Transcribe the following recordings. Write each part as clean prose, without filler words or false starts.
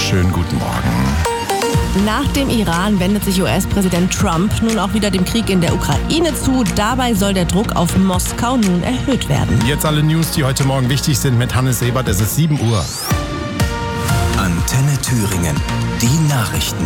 schönen guten Morgen. Nach dem Iran wendet sich US-Präsident Trump nun auch wieder dem Krieg in der Ukraine zu. Dabei soll der Druck auf Moskau nun erhöht werden. Jetzt alle News, die heute Morgen wichtig sind mit Hannes Ebert. Es ist 7 Uhr. Antenne Thüringen. Die Nachrichten.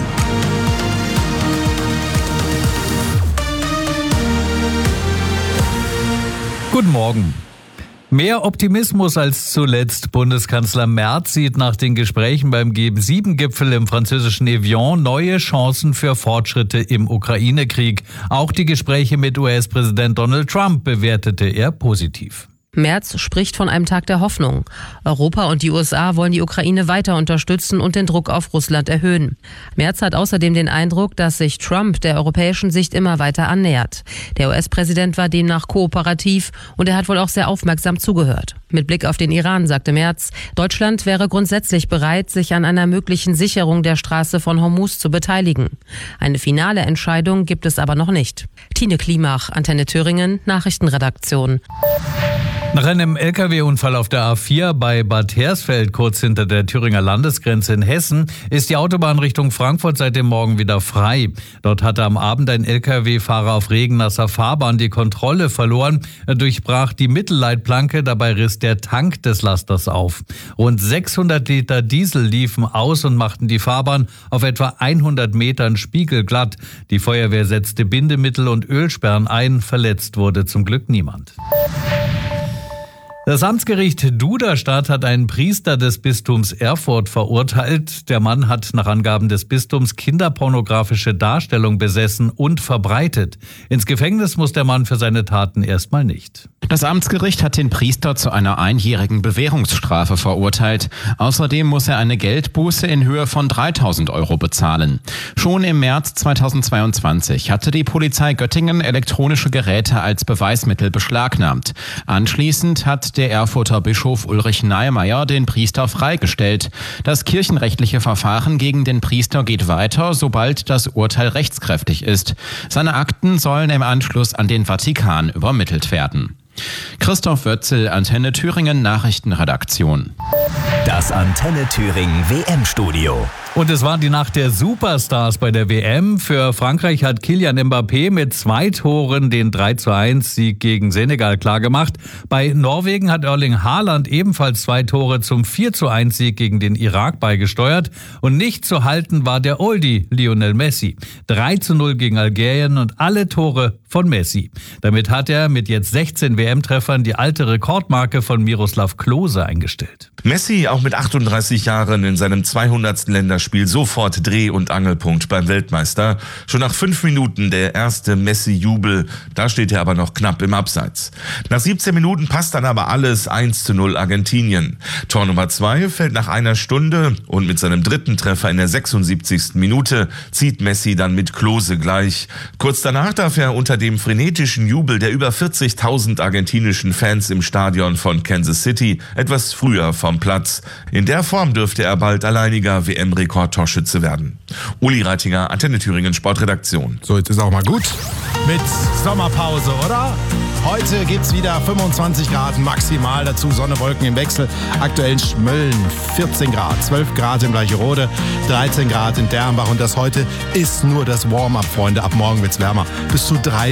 Guten Morgen. Mehr Optimismus als zuletzt. Bundeskanzler Merz sieht nach den Gesprächen beim G7-Gipfel im französischen Evian neue Chancen für Fortschritte im Ukraine-Krieg. Auch die Gespräche mit US-Präsident Donald Trump bewertete er positiv. Merz spricht von einem Tag der Hoffnung. Europa und die USA wollen die Ukraine weiter unterstützen und den Druck auf Russland erhöhen. Merz hat außerdem den Eindruck, dass sich Trump der europäischen Sicht immer weiter annähert. Der US-Präsident war demnach kooperativ und er hat wohl auch sehr aufmerksam zugehört. Mit Blick auf den Iran sagte Merz, Deutschland wäre grundsätzlich bereit, sich an einer möglichen Sicherung der Straße von Hormuz zu beteiligen. Eine finale Entscheidung gibt es aber noch nicht. Tine Klimach, Antenne Thüringen, Nachrichtenredaktion. Nach einem Lkw-Unfall auf der A4 bei Bad Hersfeld, kurz hinter der Thüringer Landesgrenze in Hessen, ist die Autobahn Richtung Frankfurt seit dem Morgen wieder frei. Dort hatte am Abend ein Lkw-Fahrer auf regennasser Fahrbahn die Kontrolle verloren. Er durchbrach die Mittelleitplanke, dabei riss der Tank des Lasters auf. Rund 600 Liter Diesel liefen aus und machten die Fahrbahn auf etwa 100 Metern spiegelglatt. Die Feuerwehr setzte Bindemittel und Ölsperren ein. Verletzt wurde zum Glück niemand. Das Amtsgericht Duderstadt hat einen Priester des Bistums Erfurt verurteilt. Der Mann hat nach Angaben des Bistums kinderpornografische Darstellung besessen und verbreitet. Ins Gefängnis muss der Mann für seine Taten erstmal nicht. Das Amtsgericht hat den Priester zu einer einjährigen Bewährungsstrafe verurteilt. Außerdem muss er eine Geldbuße in Höhe von 3.000 € bezahlen. Schon im März 2022 hatte die Polizei Göttingen elektronische Geräte als Beweismittel beschlagnahmt. Anschließend hat der Erfurter Bischof Ulrich Neimeyer den Priester freigestellt. Das kirchenrechtliche Verfahren gegen den Priester geht weiter, sobald das Urteil rechtskräftig ist. Seine Akten sollen im Anschluss an den Vatikan übermittelt werden. Christoph Wötzel, Antenne Thüringen Nachrichtenredaktion. Das Antenne Thüringen WM-Studio. Und es war die Nacht der Superstars bei der WM. Für Frankreich hat Kylian Mbappé mit 2 Toren den 3:1-Sieg gegen Senegal klargemacht. Bei Norwegen hat Erling Haaland ebenfalls 2 Tore zum 4:1-Sieg gegen den Irak beigesteuert. Und nicht zu halten war der Oldie Lionel Messi. 3:0 gegen Algerien und alle Tore von Messi. Damit hat er mit jetzt 16 WM-Treffern die alte Rekordmarke von Miroslav Klose eingestellt. Messi auch mit 38 Jahren in seinem 200. Länderspiel sofort Dreh- und Angelpunkt beim Weltmeister. Schon nach 5 Minuten der erste Messi-Jubel, da steht er aber noch knapp im Abseits. Nach 17 Minuten passt dann aber alles, 1:0 Argentinien. Tor Nummer 2 fällt nach einer Stunde und mit seinem 3. Treffer in der 76. Minute zieht Messi dann mit Klose gleich. Kurz danach darf er unter dem frenetischen Jubel der über 40.000 argentinischen Fans im Stadion von Kansas City etwas früher vom Platz. In der Form dürfte er bald alleiniger WM-Rekordtorschütze werden. Uli Reitinger, Antenne Thüringen Sportredaktion. So, jetzt ist auch mal gut mit Sommerpause, oder? Heute gibt's wieder 25 Grad maximal, dazu Sonne, Wolken im Wechsel. Aktuell in Schmölln 14 Grad, 12 Grad in Bleicherode, 13 Grad in Dernbach. Und das heute ist nur das Warm-up, Freunde. Ab morgen wird's wärmer. Bis zu 3